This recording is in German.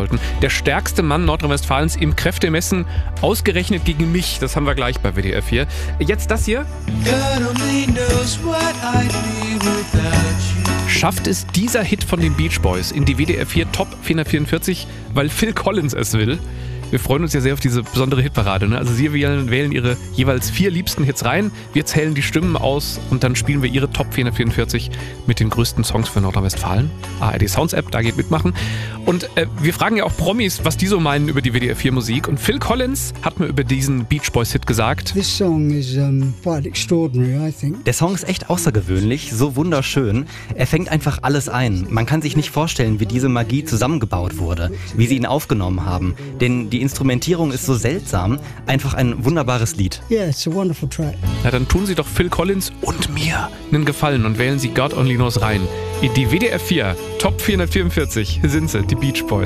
sollten. Der stärkste Mann Nordrhein-Westfalens im Kräftemessen, ausgerechnet gegen mich. Das haben wir gleich bei WDR 4. Jetzt das hier. Schafft es dieser Hit von den Beach Boys in die WDR 4 Top 444, weil Phil Collins es will? Wir freuen uns ja sehr auf diese besondere Hitparade. Ne? Also Sie wählen Ihre jeweils 4 liebsten Hits rein, wir zählen die Stimmen aus und dann spielen wir Ihre Top 444 mit den größten Songs für Nordrhein-Westfalen. ARD Sounds App, da geht mitmachen. Und wir fragen ja auch Promis, was die so meinen über die WDR 4 Musik. Und Phil Collins hat mir über diesen Beach Boys Hit gesagt: This song is quite extraordinary, I think. Der Song ist echt außergewöhnlich, so wunderschön. Er fängt einfach alles ein. Man kann sich nicht vorstellen, wie diese Magie zusammengebaut wurde, wie sie ihn aufgenommen haben. Denn die Instrumentierung ist so seltsam. Einfach ein wunderbares Lied. Yeah, it's a wonderful track. Na, dann tun Sie doch Phil Collins und mir einen Gefallen und wählen Sie God Only Knows rein. In die WDR 4 Top 444 sind sie, die Beach Boys.